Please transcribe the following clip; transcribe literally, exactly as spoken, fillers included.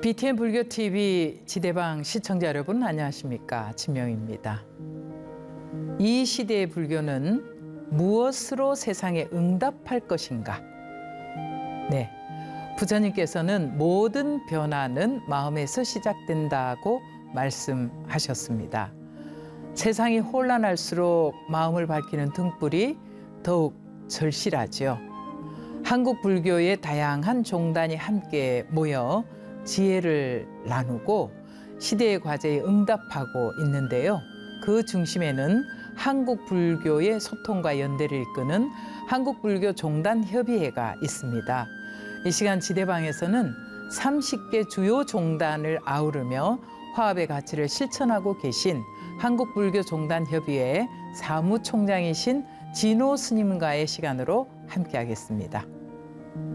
비티엔 불교티비 지대방 시청자 여러분 안녕하십니까? 진명입니다. 이 시대의 불교는 무엇으로 세상에 응답할 것인가? 네, 부처님께서는 모든 변화는 마음에서 시작된다고 말씀하셨습니다. 세상이 혼란할수록 마음을 밝히는 등불이 더욱 절실하죠. 한국 불교의 다양한 종단이 함께 모여 지혜를 나누고 시대의 과제에 응답하고 있는데요. 그 중심에는 한국 불교의 소통과 연대를 이끄는 한국불교 종단협의회가 있습니다. 이 시간 지대방에서는 서른 개 주요 종단을 아우르며 화합의 가치를 실천하고 계신 한국불교 종단협의회 사무총장이신 진호 스님과의 시간으로 함께하겠습니다.